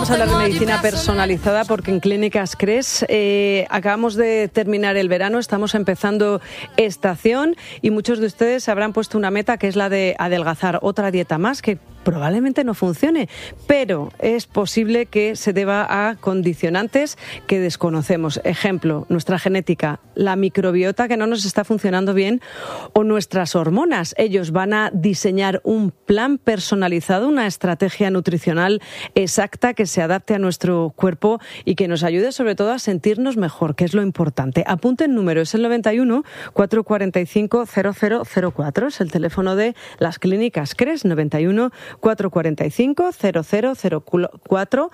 Vamos a hablar de medicina personalizada porque en Clínicas Cres acabamos de terminar el verano, estamos empezando estación y muchos de ustedes se habrán puesto una meta que es la de adelgazar, otra dieta más que probablemente no funcione, pero es posible que se deba a condicionantes que desconocemos. Ejemplo, nuestra genética, la microbiota que no nos está funcionando bien o nuestras hormonas. Ellos van a diseñar un plan personalizado, una estrategia nutricional exacta que se adapte a nuestro cuerpo y que nos ayude sobre todo a sentirnos mejor, que es lo importante. Apunten número, es el 91 445 0004, es el teléfono de las Clínicas Cres, 91 445 0004,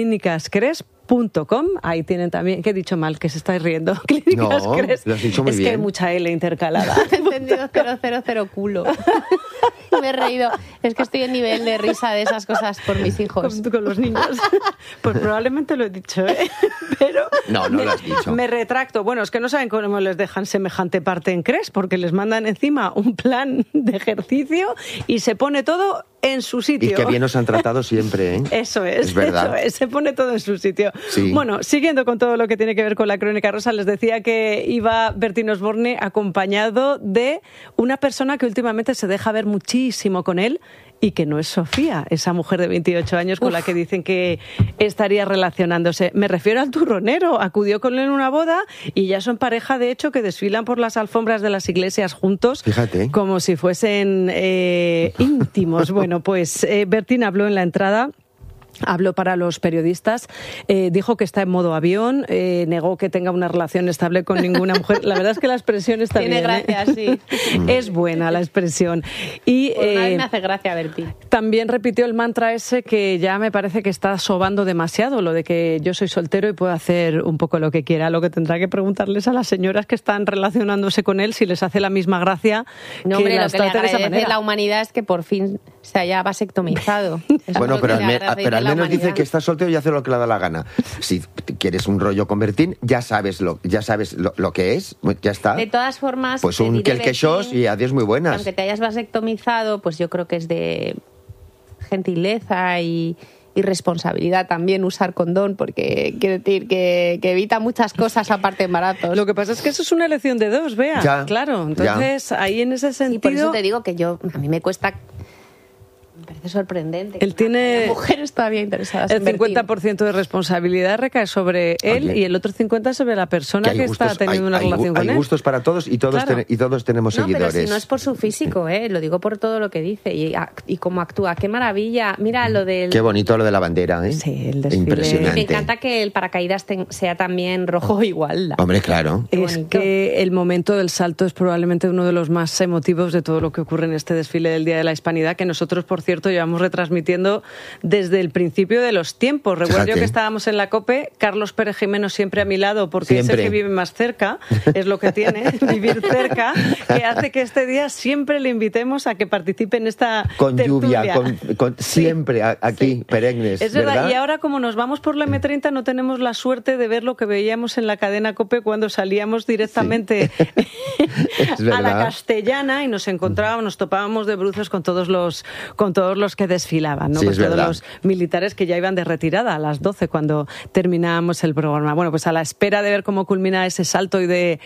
clínicascres.com. Ahí tienen también, que he dicho mal, que se estáis riendo. Clínicas Cres. Lo has dicho muy bien. Es que hay mucha L intercalada. He entendido 000 culo. Me he reído. Es que estoy en nivel de risa de esas cosas por mis hijos. Con los niños. Pues probablemente lo he dicho, ¿eh? Pero no lo has dicho. Me retracto. Bueno, es que no saben cómo les dejan semejante parte en Cres, porque les mandan encima un plan de ejercicio y se pone todo en su sitio. Y qué bien nos han tratado siempre, ¿eh? Eso es verdad. Eso es, se pone todo en su sitio. Sí. Bueno, siguiendo con todo lo que tiene que ver con la Crónica Rosa, les decía que iba Bertín Osborne acompañado de una persona que últimamente se deja ver muchísimo con él y que no es Sofía, esa mujer de 28 años con la que dicen que estaría relacionándose. Me refiero al turronero, acudió con él en una boda y ya son pareja, de hecho, que desfilan por las alfombras de las iglesias juntos. Fíjate. Como si fuesen íntimos. Bueno, pues Bertín habló en la entrada. Habló para los periodistas, dijo que está en modo avión, negó que tenga una relación estable con ninguna mujer. La verdad es que la expresión está Tiene bien. Tiene gracia, sí. Es buena la expresión. Y por una vez me hace gracia, Bertín. También repitió el mantra ese que ya me parece que está sobando demasiado, lo de que yo soy soltero y puedo hacer un poco lo que quiera. Lo que tendrá que preguntarles a las señoras que están relacionándose con él si les hace la misma gracia. No, que hombre, las lo que le trate de esa agradece manera. la humanidad es que por fin se haya vasectomizado. Bueno, pero al menos dice que está soltero y hace lo que le da la gana. Si quieres un rollo con Bertín, ya sabes lo que es, ya está. De todas formas, pues un quelquechos y adiós muy buenas. Aunque te hayas vasectomizado, pues yo creo que es de gentileza y responsabilidad también usar condón, porque quiero decir que evita muchas cosas aparte de embarazos. Lo que pasa es que eso es una elección de dos, Bea. Ya, claro, entonces ahí en ese sentido... Y por eso te digo que a mí me cuesta... Me parece sorprendente. Él tiene mujeres todavía interesadas el 50% de responsabilidad recae sobre él. Oye, y el otro 50% sobre la persona que está teniendo una relación con él. Hay gustos para todos y todos, claro. Todos tenemos seguidores. Pero si no es por su físico, lo digo por todo lo que dice y cómo actúa. ¡Qué maravilla! Mira lo del... Qué bonito lo de la bandera, ¿eh? Sí, el desfile. Impresionante. Me encanta que el paracaídas sea también rojo igual. Hombre, claro. Es que el momento del salto es probablemente uno de los más emotivos de todo lo que ocurre en este desfile del Día de la Hispanidad, que nosotros, por cierto, llevamos retransmitiendo desde el principio de los tiempos. Recuerdo yo que estábamos en la COPE, Carlos Pérez Jimeno siempre a mi lado, porque es el que vive más cerca, es lo que tiene, vivir cerca, que hace que este día siempre le invitemos a que participe en esta con tertulia. Lluvia, con siempre aquí, perennes. Es verdad, y ahora como nos vamos por la M30 no tenemos la suerte de ver lo que veíamos en la cadena COPE cuando salíamos directamente a la Castellana y nos encontrábamos, nos topábamos de bruces con todos los que desfilaban, ¿no? Sí, con todos verdad. los militares que ya iban de retirada a las 12 cuando terminábamos el programa. Bueno, pues a la espera de ver cómo culmina ese salto y de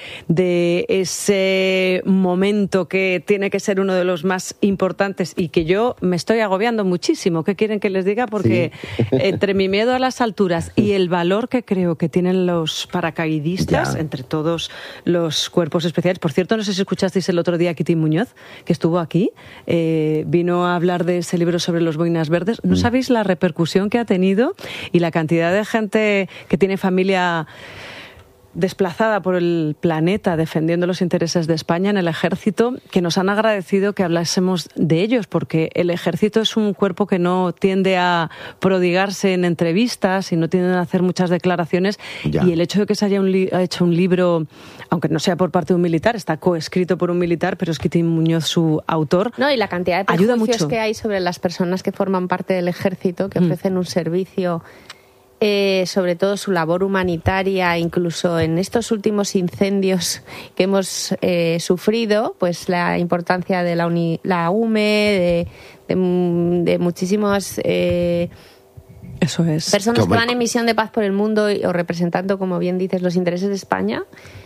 ese momento que tiene que ser uno de los más importantes y que yo me estoy agobiando muchísimo. ¿Qué quieren que les diga? Porque entre mi miedo a las alturas y el valor que creo que tienen los paracaidistas, entre todos los cuerpos especiales. Por cierto, no sé si escuchasteis el otro día a Kitty Muñoz, que estuvo aquí, vino a hablar de ese libro sobre los boinas verdes. ¿No sabéis la repercusión que ha tenido y la cantidad de gente que tiene familia desplazada por el planeta defendiendo los intereses de España en el ejército, que nos han agradecido que hablásemos de ellos, porque el ejército es un cuerpo que no tiende a prodigarse en entrevistas y no tiende a hacer muchas declaraciones, y el hecho de que se haya hecho un libro, aunque no sea por parte de un militar, está coescrito por un militar, pero es Kitty Muñoz su autor. No, y la cantidad de prejuicios que hay sobre las personas que forman parte del ejército, que ofrecen un servicio, sobre todo su labor humanitaria, incluso en estos últimos incendios que hemos sufrido, pues la importancia de la UME, de muchísimos Eso es. Personas que van en misión de paz por el mundo o representando, como bien dices, los intereses de España.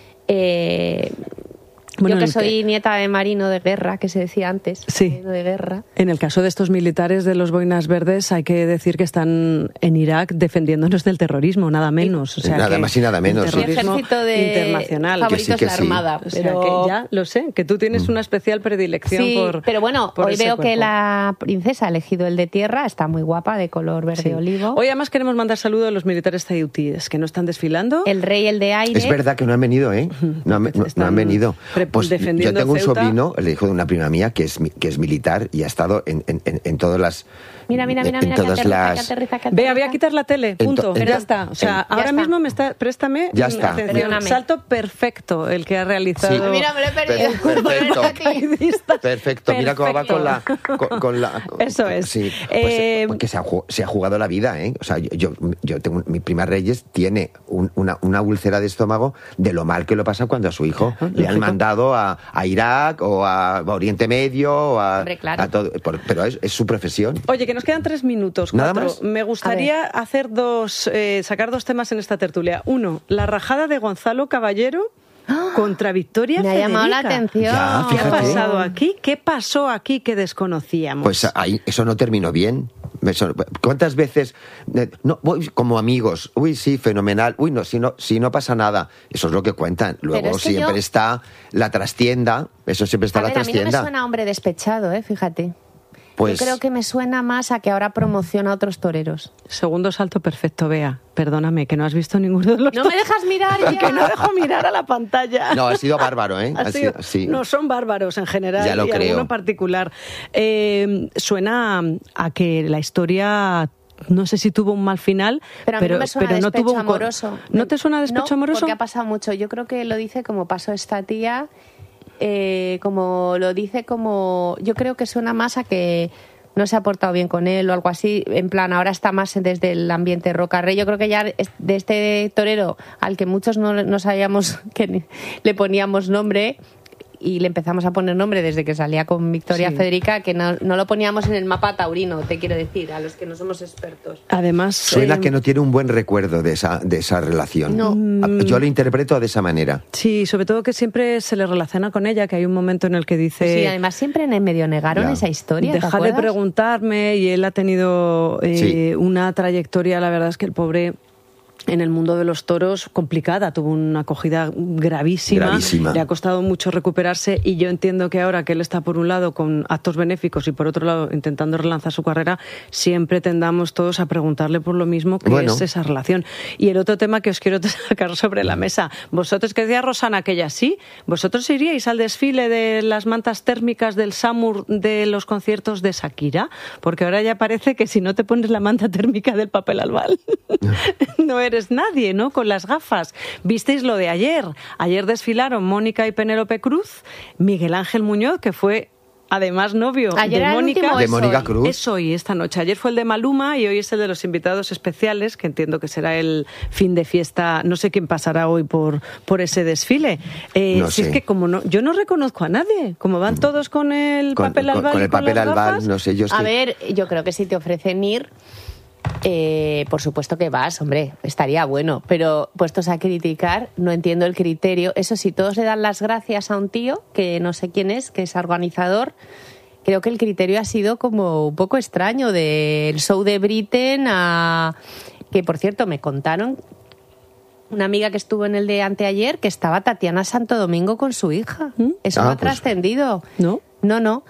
Bueno, yo que soy nieta de marino de guerra, que se decía antes, sí. Marino de guerra. En el caso de estos militares de los boinas verdes, hay que decir que están en Irak defendiéndonos del terrorismo, nada menos. O sea, nada más y nada menos. El ejército internacional. Favorito es la Armada. O sea, que ya lo sé, que tú tienes una especial predilección por... pero bueno, hoy veo que la princesa ha elegido el de tierra, está muy guapa, de color verde olivo. Hoy además queremos mandar saludos a los militares zaiutíes que no están desfilando. El rey, el de aire. Es verdad que no han venido, ¿eh? No han venido. Pues yo tengo un sobrino, el hijo de una prima mía, que es militar y ha estado en todas las... Mira, todas aterriza. Voy a quitar la tele, punto. Ya está. O sea, ahora mismo préstame atención. Salto perfecto el que ha realizado. Sí. Mira, me lo he perdido. Perfecto. Mira cómo va con la... Eso es. Sí, pues, que se ha jugado la vida, ¿eh? O sea, yo tengo... Mi prima Reyes tiene una úlcera de estómago de lo mal que lo pasa cuando a su hijo le han mandado a Irak o a Oriente Medio o a todo. Pero es su profesión. Oye, que nos quedan 3 minutos. ¿Nada más? Me gustaría sacar 2 temas en esta tertulia. Uno, la rajada de Gonzalo Caballero contra Victoria Federica. Me ha llamado la atención. Ya, ¿Qué ha pasado aquí? ¿Qué pasó aquí que desconocíamos? Pues ahí, eso no terminó bien. ¿Cuántas veces voy como amigos? Uy, sí, fenomenal. Uy, no, si no pasa nada. Eso es lo que cuentan. Luego siempre está la trastienda. Eso siempre está la trastienda. A mí no me suena a hombre despechado, fíjate. Pues... Yo creo que me suena más a que ahora promociona a otros toreros. Segundo salto perfecto, Bea. Perdóname, que no has visto ninguno de los ¡No me dejas mirar ya! Que no dejo mirar a la pantalla. No, ha sido bárbaro, ¿eh? Sí. No, son bárbaros en general, ya lo creo. Alguno en particular. Suena a que la historia... No sé si tuvo un mal final, pero a mí no me suena no despecho tuvo amoroso. ¿No te suena despecho amoroso? Porque ha pasado mucho. Yo creo que lo dice como pasó esta tía, como lo dice como... Yo creo que suena más a que no se ha portado bien con él o algo así. En plan, ahora está más desde el ambiente rocarrey. Yo creo que ya de este torero, al que muchos no sabíamos que le poníamos nombre... Y le empezamos a poner nombre desde que salía con Victoria Federica, que no lo poníamos en el mapa taurino, te quiero decir, a los que no somos expertos. Además, suena que no tiene un buen recuerdo de esa relación. No. Yo lo interpreto de esa manera. Sí, sobre todo que siempre se le relaciona con ella, que hay un momento en el que dice... Sí, además siempre en el medio negaron esa historia. Deja de preguntarme, y él ha tenido una trayectoria, la verdad es que el pobre... En el mundo de los toros, complicada, tuvo una acogida gravísima, le ha costado mucho recuperarse, y yo entiendo que ahora que él está por un lado con actos benéficos y por otro lado intentando relanzar su carrera, siempre tendamos todos a preguntarle por lo mismo que es esa relación. Y el otro tema que os quiero sacar sobre la mesa, vosotros, que decía Rosana que ella sí, vosotros iríais al desfile de las mantas térmicas del Samur de los conciertos de Shakira, porque ahora ya parece que si no te pones la manta térmica del papel albal no eres nadie, ¿no? Con las gafas. ¿Visteis lo de ayer? Ayer desfilaron Mónica y Penélope Cruz, Miguel Ángel Muñoz, que fue además novio ayer de Mónica. De Mónica Cruz. Es hoy, esta noche. Ayer fue el de Maluma y hoy es el de los invitados especiales, que entiendo que será el fin de fiesta. No sé quién pasará hoy por ese desfile. No sé. Es que yo no reconozco a nadie. Como van todos con el papel albal. Con el papel albal, no sé. A ver, yo creo que si te ofrecen ir... por supuesto que vas, hombre, estaría bueno, pero puestos a criticar, no entiendo el criterio. Eso sí, todos le dan las gracias a un tío que no sé quién es, que es organizador. Creo que el criterio ha sido como un poco extraño, del show de Britain que, por cierto, me contaron una amiga que estuvo en el de anteayer, que estaba Tatiana Santo Domingo con su hija. Eso no ha trascendido. ¿No? No.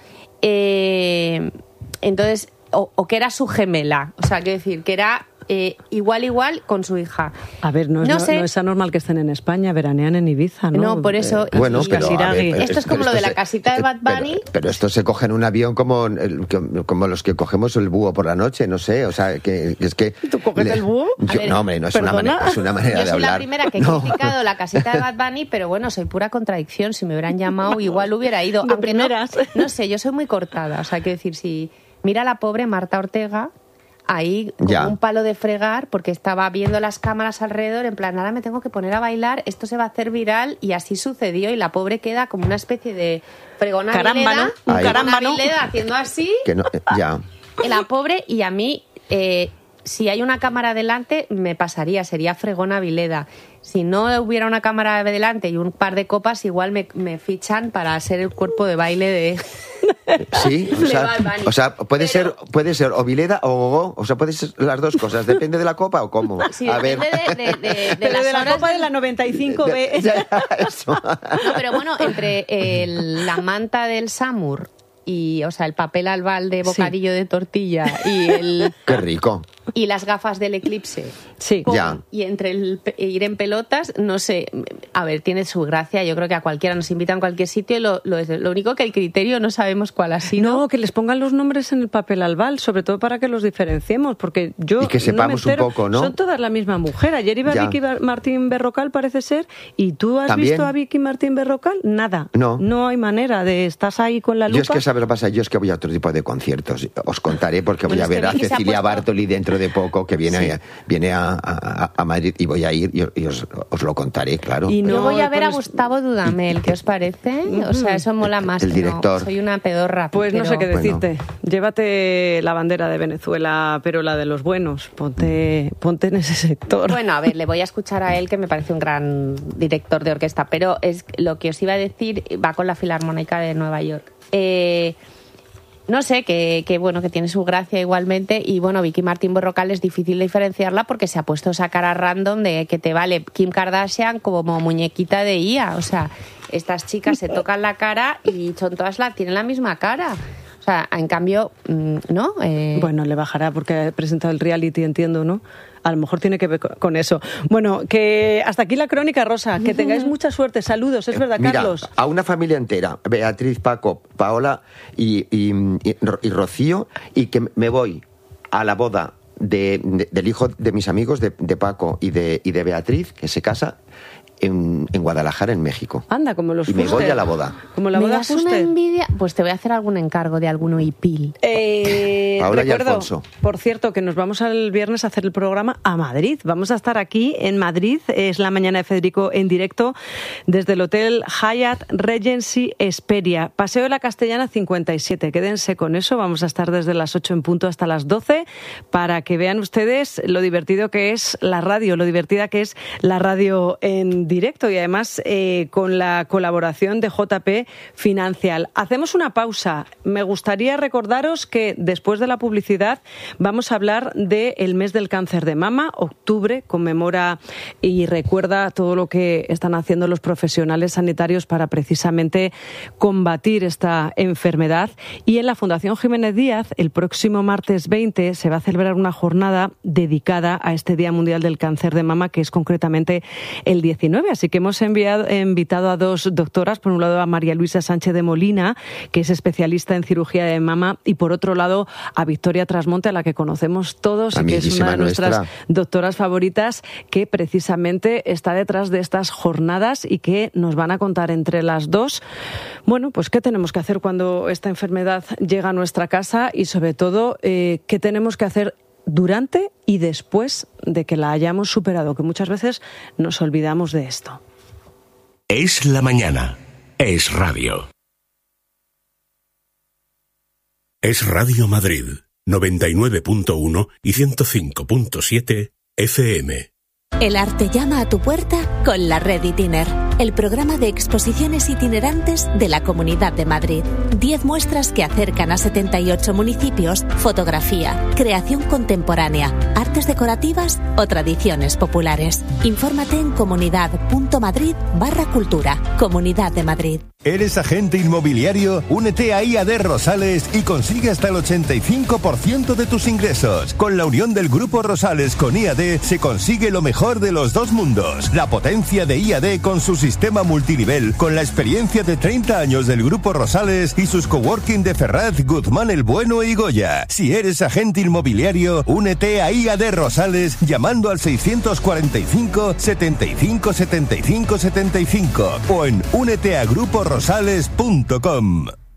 Entonces... O que era su gemela, o sea, quiero decir, que era igual con su hija. A ver, no es anormal que estén en España, veranean en Ibiza, ¿no? No, por eso... Bueno, pero esto es como lo de la casita de Bad Bunny. Pero esto se coge en un avión como los que cogemos el búho por la noche, no sé, o sea, que es que... ¿Tú coges el búho? No, hombre, no es una manera de hablar. Yo soy la primera que he criticado la casita de Bad Bunny, pero bueno, soy pura contradicción. Si me hubieran llamado, igual hubiera ido. De primeras. No sé, yo soy muy cortada, o sea, quiero decir, si... Mira a la pobre Marta Ortega, ahí con un palo de fregar, porque estaba viendo las cámaras alrededor, en plan, ahora me tengo que poner a bailar, esto se va a hacer viral, y así sucedió, y la pobre queda como una especie de fregona carámbano, un carámbano haciendo así. Que no, la pobre, y a mí... si hay una cámara delante, me pasaría, sería fregona Vileda. Si no hubiera una cámara delante y un par de copas, igual me fichan para ser el cuerpo de baile de... Sí, o sea, puede ser o Vileda o Gogó, o sea, puede ser las dos cosas, depende de la copa o cómo. Sí, depende de la copa de la 95B. Eso. No, pero bueno, entre la manta del Samur y, o sea, el papel albal de bocadillo de tortilla y Qué rico. Y las gafas del eclipse. Sí. Ya. Y entre ir en pelotas, no sé, a ver, tiene su gracia. Yo creo que a cualquiera nos invitan a cualquier sitio. Lo único que el criterio no sabemos cuál ha sido. No, que les pongan los nombres en el papel albal, sobre todo para que los diferenciemos, porque yo y que sepamos no me entero, un poco, ¿no? Son todas la misma mujer. Ayer iba Vicky Martín Berrocal, parece ser, y tú has ¿también visto a Vicky Martín Berrocal? Nada. No hay manera de... Estás ahí con la lupa. Yo es que, ¿sabes lo que pasa? Yo es que voy a otro tipo de conciertos. Os contaré porque voy a ver a Cecilia Bartoli dentro de poco, que viene a Madrid, y voy a ir y os lo contaré, claro. Y yo voy a ver a Gustavo Dudamel, ¿qué os parece? O sea, eso mola más. El director. No, soy una pedorra. Pues no sé qué decirte. Bueno. Llévate la bandera de Venezuela, pero la de los buenos. Ponte en ese sector. Bueno, a ver, le voy a escuchar a él, que me parece un gran director de orquesta, pero es lo que os iba a decir, va con la Filarmónica de Nueva York. No sé, que bueno, que tiene su gracia igualmente, y bueno, Vicky Martín Berrocal es difícil de diferenciarla porque se ha puesto esa cara random de que te vale Kim Kardashian como muñequita de IA. O sea, estas chicas se tocan la cara y son todas tienen la misma cara. O sea, en cambio, ¿no? Bueno, le bajará porque ha presentado el reality, entiendo, ¿no? A lo mejor tiene que ver con eso. Bueno, que hasta aquí la crónica, Rosa. Que tengáis mucha suerte. Saludos, es verdad, mira, Carlos. A una familia entera, Beatriz, Paco, Paola y Rocío, y que me voy a la boda del hijo de mis amigos, de Paco y de Beatriz, que se casa en Guadalajara, en México. Anda, como los Y Fuster. me voy a la boda. Como la ¿Me boda das Fuster? una envidia? Pues te voy a hacer algún encargo de algún huipil. Paola y Recuerdo, Alfonso. por cierto, que nos vamos el viernes a hacer el programa a Madrid. Vamos a estar aquí en Madrid. Es la mañana de Federico en directo desde el Hotel Hyatt Regency Hesperia. Paseo de la Castellana 57. Quédense con eso. Vamos a estar desde las 8 en punto hasta las 12 para que vean ustedes lo divertido que es la radio, lo divertida que es la radio en directo, y además con la colaboración de JP Financial. Hacemos una pausa. Me gustaría recordaros que después de la publicidad vamos a hablar del mes del cáncer de mama. Octubre conmemora y recuerda todo lo que están haciendo los profesionales sanitarios para precisamente combatir esta enfermedad. Y en la Fundación Jiménez Díaz, el próximo martes 20, se va a celebrar una jornada dedicada a este Día Mundial del Cáncer de Mama, que es concretamente el 19. Así que hemos invitado a dos doctoras, por un lado a María Luisa Sánchez de Molina, que es especialista en cirugía de mama, y por otro lado a Victoria Trasmonte, a la que conocemos todos, y que es una de nuestras doctoras favoritas, que precisamente está detrás de estas jornadas y que nos van a contar entre las dos, bueno, pues qué tenemos que hacer cuando esta enfermedad llega a nuestra casa, y sobre todo qué tenemos que hacer durante y después de que la hayamos superado, que muchas veces nos olvidamos de esto. Es la mañana. Es radio. Es Radio Madrid, 99.1 y 105.7 FM. El arte llama a tu puerta con la Red Itiner, el programa de exposiciones itinerantes de la Comunidad de Madrid. 10 muestras que acercan a 78 municipios fotografía, creación contemporánea, artes decorativas o tradiciones populares. Infórmate en comunidad.madrid/cultura. Comunidad de Madrid. ¿Eres agente inmobiliario? Únete a IAD Rosales y consigue hasta el 85% de tus ingresos. Con la unión del Grupo Rosales con IAD se consigue lo mejor de los dos mundos. La potencia de IAD con su sistema multinivel, con la experiencia de 30 años del Grupo Rosales y sus coworking de Ferraz, Guzmán el Bueno y Goya. Si eres agente inmobiliario, únete a IAD Rosales llamando al 645 75 75 75 o en úneteagruporosales.com.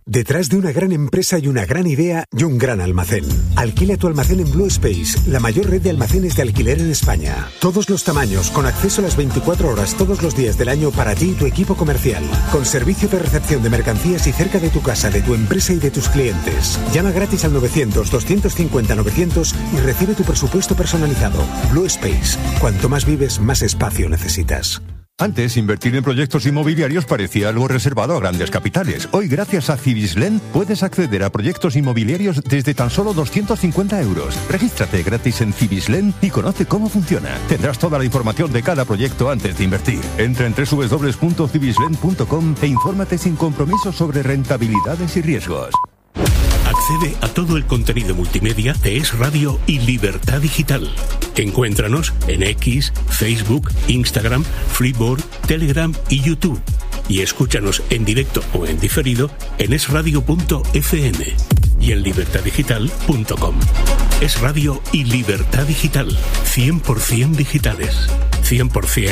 Detrás de una gran empresa hay una gran idea y un gran almacén. Alquila tu almacén en Blue Space, la mayor red de almacenes de alquiler en España. Todos los tamaños, con acceso a las 24 horas todos los días del año para ti y tu equipo comercial. Con servicio de recepción de mercancías y cerca de tu casa, de tu empresa y de tus clientes. Llama gratis al 900-250-900 y recibe tu presupuesto personalizado. Blue Space. Cuanto más vives, más espacio necesitas. Antes, invertir en proyectos inmobiliarios parecía algo reservado a grandes capitales. Hoy, gracias a Cibislen, puedes acceder a proyectos inmobiliarios desde tan solo 250 euros. Regístrate gratis en Cibislen y conoce cómo funciona. Tendrás toda la información de cada proyecto antes de invertir. Entra en www.cibislen.com e infórmate sin compromiso sobre rentabilidades y riesgos. Accede a todo el contenido multimedia de Es Radio y Libertad Digital. Encuéntranos en X, Facebook, Instagram, Flipboard, Telegram y YouTube. Y escúchanos en directo o en diferido en esradio.fm y en libertaddigital.com. Es Radio y Libertad Digital. 100% digitales. 100%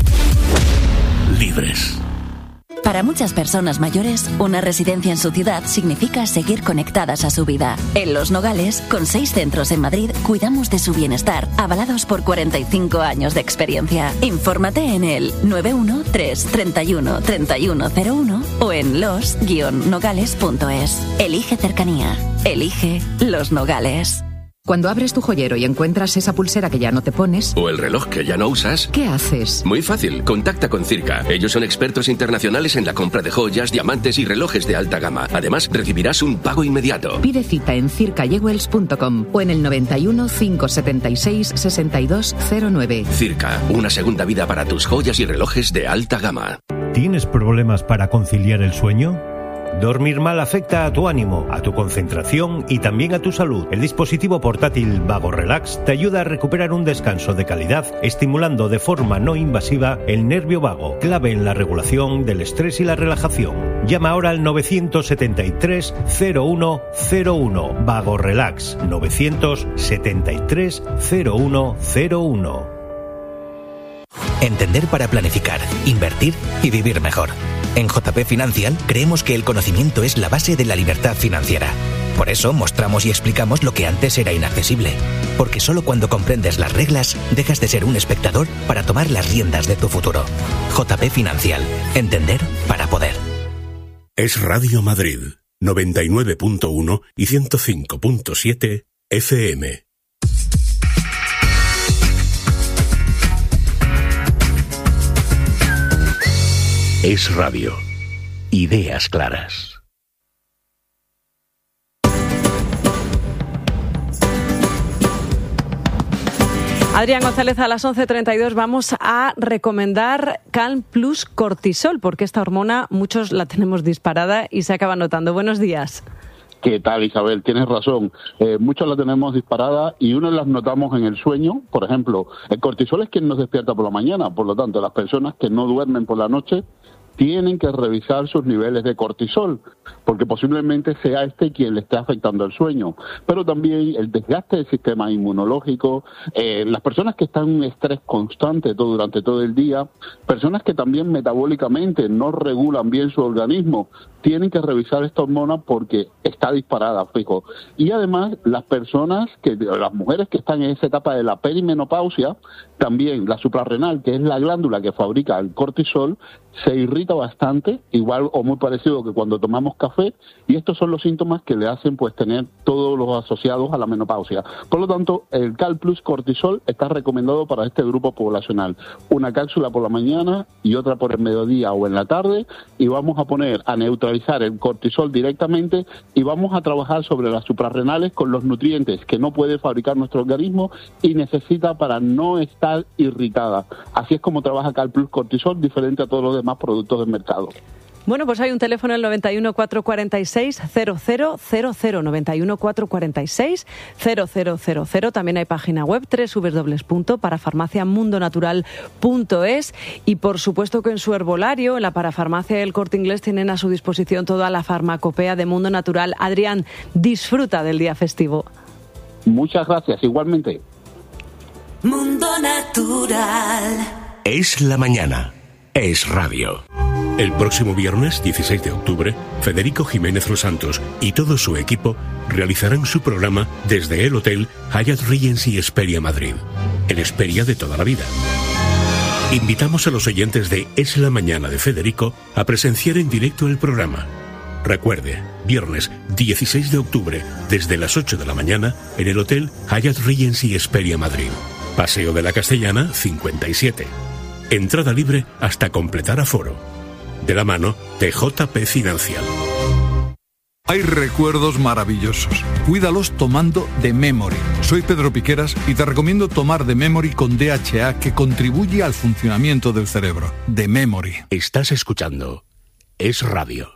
libres. Para muchas personas mayores, una residencia en su ciudad significa seguir conectadas a su vida. En Los Nogales, con 6 centros en Madrid, cuidamos de su bienestar, avalados por 45 años de experiencia. Infórmate en el 913-31-3101 o en los-nogales.es. Elige cercanía. Elige Los Nogales. Cuando abres tu joyero y encuentras esa pulsera que ya no te pones... o el reloj que ya no usas... ¿qué haces? Muy fácil, contacta con Circa. Ellos son expertos internacionales en la compra de joyas, diamantes y relojes de alta gama. Además, recibirás un pago inmediato. Pide cita en circajewels.com o en el 91 576 6209. Circa, una segunda vida para tus joyas y relojes de alta gama. ¿Tienes problemas para conciliar el sueño? Dormir mal afecta a tu ánimo, a tu concentración y también a tu salud. El dispositivo portátil Vago Relax te ayuda a recuperar un descanso de calidad, estimulando de forma no invasiva el nervio vago, clave en la regulación del estrés y la relajación. Llama ahora al 973 0101. Vago Relax 973 0101. Entender para planificar, invertir y vivir mejor. En JP Financial creemos que el conocimiento es la base de la libertad financiera. Por eso mostramos y explicamos lo que antes era inaccesible. Porque solo cuando comprendes las reglas, dejas de ser un espectador para tomar las riendas de tu futuro. JP Financial. Entender para poder. Es Radio Madrid, 99.1 y 105.7 FM. Es Radio. Ideas claras. Adrián González, a las 11:32 vamos a recomendar Calm Plus Cortisol, porque esta hormona muchos la tenemos disparada y se acaba notando. Buenos días. ¿Qué tal, Isabel? Tienes razón. Muchos la tenemos disparada y unos las notamos en el sueño. Por ejemplo, el cortisol es quien nos despierta por la mañana. Por lo tanto, las personas que no duermen por la noche tienen que revisar sus niveles de cortisol, porque posiblemente sea este quien le esté afectando el sueño. Pero también el desgaste del sistema inmunológico, las personas que están en estrés constante durante todo el día, personas que también metabólicamente no regulan bien su organismo, tienen que revisar esta hormona porque está disparada, fijo. Y además, las mujeres que están en esa etapa de la perimenopausia, también la suprarrenal, que es la glándula que fabrica el cortisol, se irrita bastante, igual o muy parecido que cuando tomamos café, y estos son los síntomas que le hacen pues tener todos los asociados a la menopausia. Por lo tanto, el Cal Plus Cortisol está recomendado para este grupo poblacional. Una cápsula por la mañana y otra por el mediodía o en la tarde, y vamos a poner a neutralizar el cortisol directamente y vamos a trabajar sobre las suprarrenales con los nutrientes que no puede fabricar nuestro organismo y necesita para no estar irritada. Así es como trabaja Cal Plus Cortisol, diferente a todos los demás productos del mercado. Bueno, pues hay un teléfono, el 91 446 0000, 91 446 0000. También hay página web, www.parafarmaciamundonatural.es, y por supuesto que en su herbolario, en la Parafarmacia del Corte Inglés, tienen a su disposición toda la farmacopea de Mundo Natural. Adrián, disfruta del día festivo. Muchas gracias, igualmente. Mundo Natural. Es la mañana. Es Radio. El próximo viernes 16 de octubre, Federico Jiménez Los Santos y todo su equipo realizarán su programa desde el Hotel Hyatt Regency Hesperia Madrid, el Hesperia de toda la vida. Invitamos a los oyentes de Es la Mañana de Federico a presenciar en directo el programa. Recuerde, viernes 16 de octubre, desde las 8 de la mañana, en el Hotel Hyatt Regency Hesperia Madrid. Paseo de la Castellana, 57. Entrada libre hasta completar aforo. De la mano de JP Financial. Hay recuerdos maravillosos. Cuídalos tomando The Memory. Soy Pedro Piqueras y te recomiendo tomar The Memory con DHA, que contribuye al funcionamiento del cerebro. The Memory. Estás escuchando Es Radio.